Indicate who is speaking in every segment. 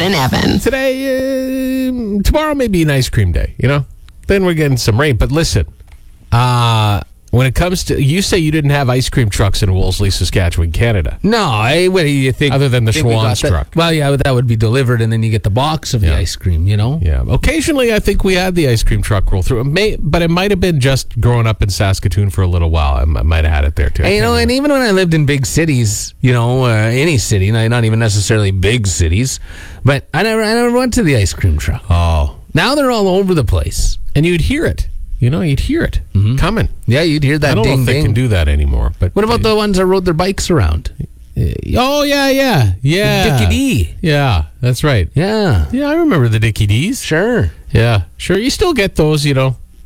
Speaker 1: and Evan.
Speaker 2: Today, tomorrow may be an ice cream day, Then we're getting some rain. But listen, when it comes to, you say you didn't have ice cream trucks in Wolseley, Saskatchewan, Canada.
Speaker 3: No, what do you think?
Speaker 2: Other than the Schwann's truck.
Speaker 3: Well, yeah, that would be delivered, and then you get the box of the ice cream,
Speaker 2: Yeah. Occasionally, I think we had the ice cream truck roll through. But it might have been just growing up in Saskatoon for a little while. I might have had it there, too.
Speaker 3: And even when I lived in big cities, any city, not even necessarily big cities, but I never went to the ice cream truck.
Speaker 2: Oh.
Speaker 3: Now they're all over the place.
Speaker 2: And you'd hear it. You'd hear it coming.
Speaker 3: Yeah, you'd hear that
Speaker 2: I don't know if they can do that anymore. But
Speaker 3: what about the ones that rode their bikes around?
Speaker 2: Oh, yeah.
Speaker 3: Dickie D.
Speaker 2: Yeah, that's right.
Speaker 3: Yeah.
Speaker 2: Yeah, I remember the Dickie D's.
Speaker 3: Sure.
Speaker 2: Yeah, sure. You still get those, They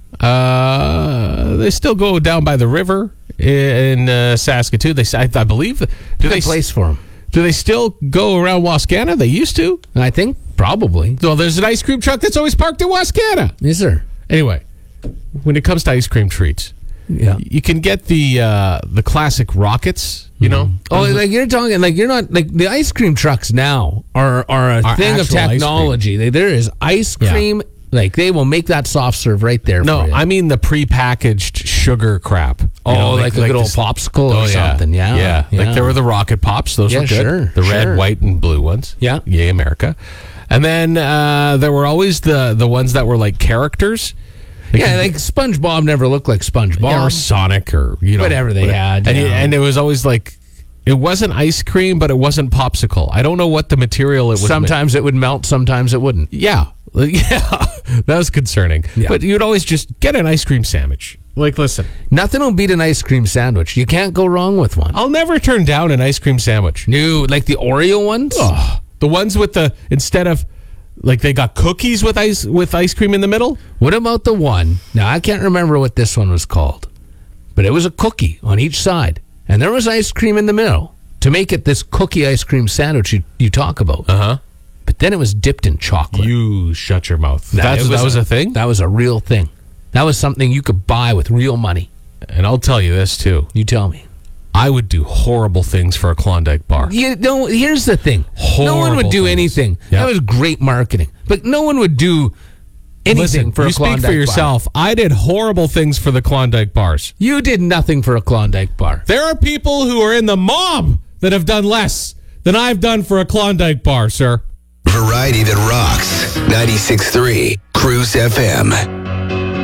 Speaker 2: still go down by the river in Saskatoon. I believe.
Speaker 3: Good place for them.
Speaker 2: Do they still go around Wascana? They used to.
Speaker 3: I think probably.
Speaker 2: Well, there's an ice cream truck that's always parked in Wascana.
Speaker 3: Is there?
Speaker 2: Anyway, when it comes to ice cream treats, you can get the classic rockets,
Speaker 3: Oh, like you're talking, like you're not, like the ice cream trucks now are a thing of technology. There is ice cream, like they will make that soft serve right there.
Speaker 2: No, I mean the prepackaged sugar crap.
Speaker 3: Like a good old popsicle or something. Yeah.
Speaker 2: Like there were the Rocket Pops. Those were good.
Speaker 3: Sure,
Speaker 2: the red, white, and blue ones.
Speaker 3: Yeah.
Speaker 2: Yay, America. And then there were always the ones that were like characters.
Speaker 3: Like SpongeBob never looked like SpongeBob.
Speaker 2: Or Sonic or,
Speaker 3: whatever they had.
Speaker 2: And it was always like, it wasn't ice cream, but it wasn't popsicle. I don't know what the material it was.
Speaker 3: Sometimes it would melt, sometimes it wouldn't.
Speaker 2: Yeah. That was concerning. Yeah. But you'd always just get an ice cream sandwich. Like, listen.
Speaker 3: Nothing will beat an ice cream sandwich. You can't go wrong with one.
Speaker 2: I'll never turn down an ice cream sandwich.
Speaker 3: No, like the Oreo ones?
Speaker 2: Oh, the ones with instead of, like they got cookies with ice cream in the middle?
Speaker 3: What about the one? Now, I can't remember what this one was called, but it was a cookie on each side, and there was ice cream in the middle to make it this cookie ice cream sandwich you talk about.
Speaker 2: Uh-huh.
Speaker 3: But then it was dipped in chocolate.
Speaker 2: You shut your mouth. That was a thing?
Speaker 3: That was a real thing. That was something you could buy with real money.
Speaker 2: And I'll tell you this, too.
Speaker 3: You tell me.
Speaker 2: I would do horrible things for a Klondike bar.
Speaker 3: Here's the thing. No one would do anything. Yep. That was great marketing. But no one would do anything for a Klondike bar.
Speaker 2: You speak for yourself. I did horrible things for the Klondike bars.
Speaker 3: You did nothing for a Klondike bar.
Speaker 2: There are people who are in the mob that have done less than I've done for a Klondike bar, sir.
Speaker 4: Variety that rocks. 96.3 Cruise FM.